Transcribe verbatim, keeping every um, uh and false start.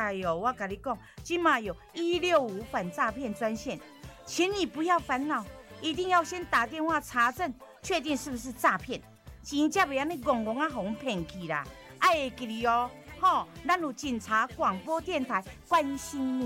哎呦，我跟你讲，今嘛有一六五反诈骗专线，请你不要烦恼，一定要先打电话查证，确定是不是诈骗，钱才袂安尼戆戆啊，互骗去啦。爱会记哩哦，吼，咱有警察广播电台关心你。